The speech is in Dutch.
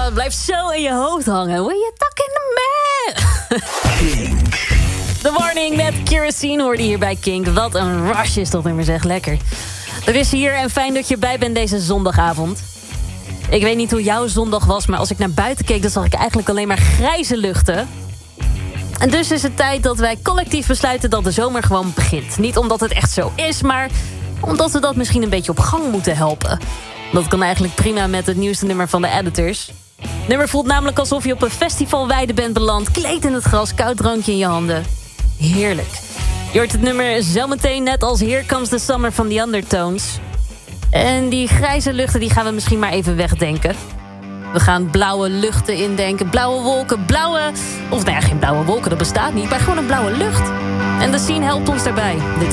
dat blijft zo in je hoofd hangen. When you talking to me? The Warning met Kerosene hoorde hier bij Kink. Wat een rush is dat nummer, zeg. Lekker. Er is hier en fijn dat je erbij bent deze zondagavond. Ik weet niet hoe jouw zondag was, maar als ik naar buiten keek, dan zag ik eigenlijk alleen maar grijze luchten. En dus is het tijd dat wij collectief besluiten dat de zomer gewoon begint. Niet omdat het echt zo is, maar omdat we dat misschien een beetje op gang moeten helpen. Dat kan eigenlijk prima met het nieuwste nummer van de Editors. Het nummer voelt namelijk alsof je op een festivalweide bent beland. Kleed in het gras, koud drankje in je handen. Heerlijk. Je hoort het nummer zometeen net als Here Comes the Summer van The Undertones. En die grijze luchten die gaan we misschien maar even wegdenken. We gaan blauwe luchten indenken, blauwe wolken, geen blauwe wolken, dat bestaat niet, maar gewoon een blauwe lucht. En de scene helpt ons daarbij.